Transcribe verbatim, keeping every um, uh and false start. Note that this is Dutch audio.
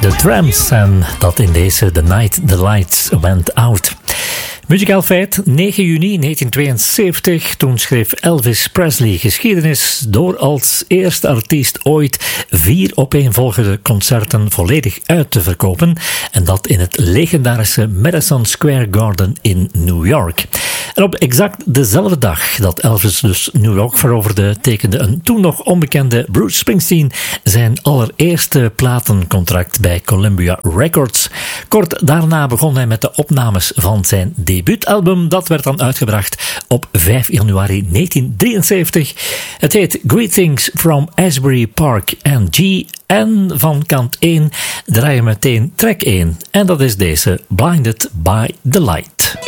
The Tramps en dat in deze The Night the Lights Went Out. Muzikaal feit, negen juni negentien tweeënzeventig, toen schreef Elvis Presley geschiedenis door als eerste artiest ooit vier opeenvolgende concerten volledig uit te verkopen en dat in het legendarische Madison Square Garden in New York. En op exact dezelfde dag dat Elvis dus New York veroverde, tekende een toen nog onbekende Bruce Springsteen zijn allereerste platencontract bij Columbia Records. Kort daarna begon hij met de opnames van zijn debuutalbum. Dat werd dan uitgebracht op vijf januari negentien drieënzeventig. Het heet Greetings from Asbury Park N G. En van kant één draaien we meteen track één. En dat is deze, Blinded by the Light.